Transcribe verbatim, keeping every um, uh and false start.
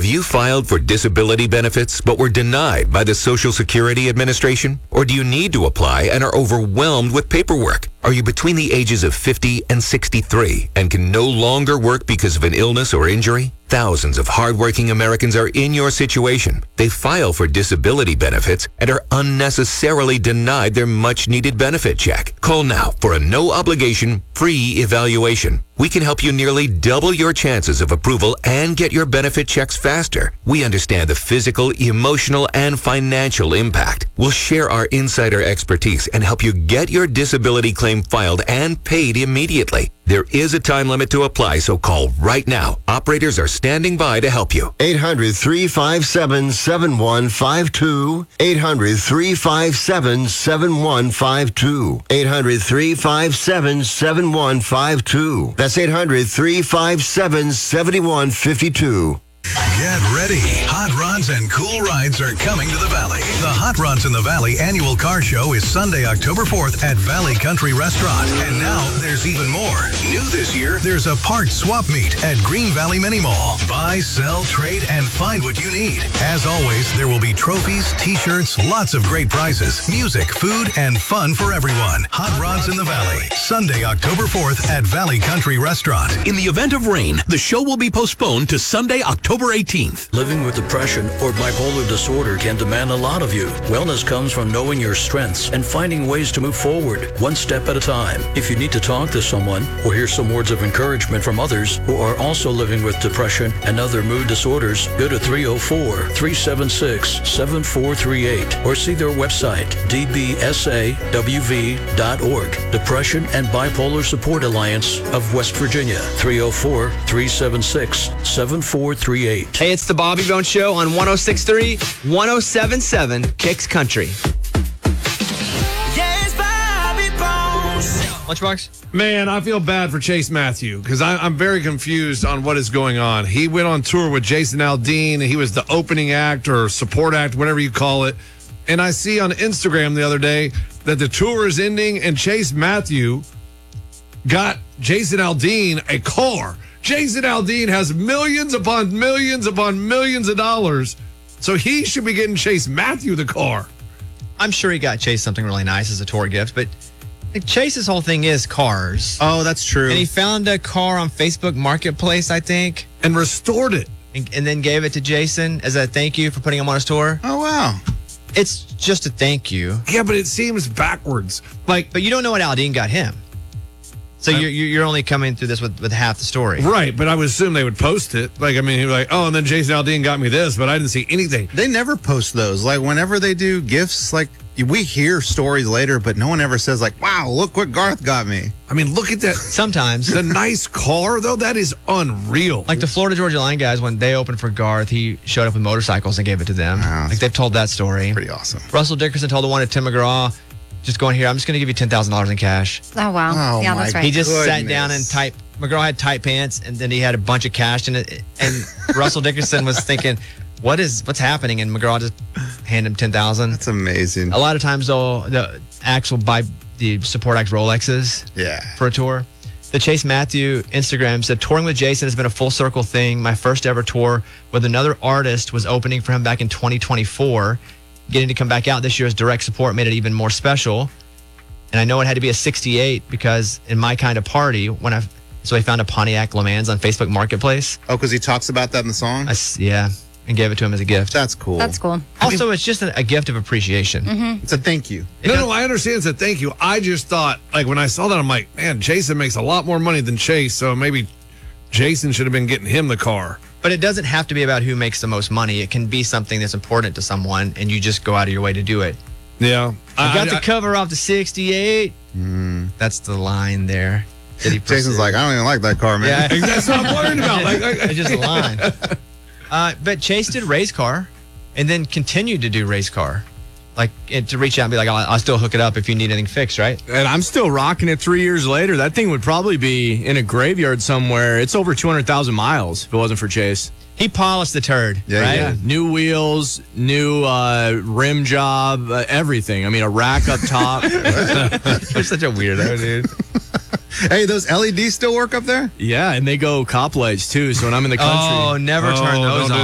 Have you filed for disability benefits but were denied by the Social Security Administration? Or do you need to apply and are overwhelmed with paperwork? Are you between the ages of fifty and sixty-three and can no longer work because of an illness or injury? Thousands of hardworking Americans are in your situation. They file for disability benefits and are unnecessarily denied their much-needed benefit check. Call now for a no-obligation, free evaluation. We can help you nearly double your chances of approval and get your benefit checks faster. We understand the physical, emotional, and financial impact. We'll share our insider expertise and help you get your disability claim filed and paid immediately. There is a time limit to apply, so call right now. Operators are standing by to help you. eight hundred, three five seven, seven one five two. eight hundred, three five seven, seven one five two. eight hundred, three five seven, seven one five two. That's eight hundred, three five seven, seven one five two. Get ready. Hot Rods and Cool Rides are coming to the Valley. The Hot Rods in the Valley annual car show is Sunday, October fourth at Valley Country Restaurant. And now there's even more. New this year, there's a parts swap meet at Green Valley Mini Mall. Buy, sell, trade, and find what you need. As always, there will be trophies, t-shirts, lots of great prizes, music, food, and fun for everyone. Hot Rods in the Valley. Sunday, October fourth at Valley Country Restaurant. In the event of rain, the show will be postponed to Sunday, October eighteenth. Living with depression or bipolar disorder can demand a lot of you. Wellness comes from knowing your strengths and finding ways to move forward, one step at a time. If you need to talk to someone or hear some words of encouragement from others who are also living with depression and other mood disorders, go to three oh four, three seven six, seven four three eight or see their website, d b s a w v dot org. Depression and Bipolar Support Alliance of West Virginia, three oh four, three seven six, seven four three eight. Hey, it's the Bobby Bones Show on one oh six point three, one oh seven point seven Kicks Country. Yes, Bobby Bones. Lunchbox? Man, I feel bad for Chase Matthew because I'm very confused on what is going on. He went on tour with Jason Aldean. He was the opening act or support act, whatever you call it. And I see on Instagram the other day that the tour is ending and Chase Matthew got Jason Aldean a car. Jason Aldean has millions upon millions upon millions of dollars, so he should be getting Chase Matthew the car. I'm sure he got Chase something really nice as a tour gift, but Chase's whole thing is cars. Oh, that's true. And he found a car on Facebook Marketplace, I think. And restored it. And, and then gave it to Jason as a thank you for putting him on his tour. Oh, wow. It's just a thank you. Yeah, but it seems backwards. Like, But you don't know what Aldean got him. So you're, you're only coming through this with, with half the story. Right, but I would assume they would post it. Like, I mean, he was like, oh, and then Jason Aldean got me this, but I didn't see anything. They never post those. Like, whenever they do gifts, like, we hear stories later, but no one ever says, like, wow, look what Garth got me. I mean, look at that. Sometimes. The nice car, though, that is unreal. Like the Florida Georgia Line guys, when they opened for Garth, he showed up with motorcycles and gave it to them. Wow. Like, they've told that story. Pretty awesome. Russell Dickerson told the one at Tim McGraw, just going here, I'm just going to give you ten thousand dollars in cash. Oh, wow. Oh, yeah, my that's right. He just Goodness. sat down and tight. McGraw had tight pants, and then he had a bunch of cash in it. And Russell Dickerson was thinking, "What is what's happening?" And McGraw just handed him ten thousand. That's amazing. A lot of times, though, the acts will buy the support acts Rolexes. Yeah. For a tour. The Chase Matthew Instagram said, touring with Jason has been a full circle thing. My first ever tour with another artist was opening for him back in twenty twenty-four. Getting to come back out this year as direct support made it even more special. And I know it had to be a sixty-eight because in my kind of party, when I so I found a Pontiac Le Mans on Facebook Marketplace. Oh, because he talks about that in the song? I, yeah, and gave it to him as a gift. That's cool. That's cool. Also, it's just a, a gift of appreciation. Mm-hmm. It's a thank you. No, no, I understand it's a thank you. I just thought, like, when I saw that, I'm like, man, Jason makes a lot more money than Chase, so maybe Jason should have been getting him the car. But it doesn't have to be about who makes the most money. It can be something that's important to someone, and you just go out of your way to do it. Yeah. I got I, the I, cover off the sixty-eight. Mm. That's the line there. That he Jason's like, I don't even like that car, man. Yeah. That's what I'm worried about. Like, like, it's just a line. Uh, but Chase did race car and then continued to do race car. Like, and to reach out and be like, I'll, I'll still hook it up if you need anything fixed, right? And I'm still rocking it three years later. That thing would probably be in a graveyard somewhere. It's over two hundred thousand miles if it wasn't for Chase. He polished the turd, Yeah, right? yeah. New wheels, new uh, rim job, uh, everything. I mean, a rack up top. You're such a weirdo, dude. Hey, those L E Ds still work up there? Yeah, and they go cop lights too. So when I'm in the country. Oh, never turn Oh, those don't on.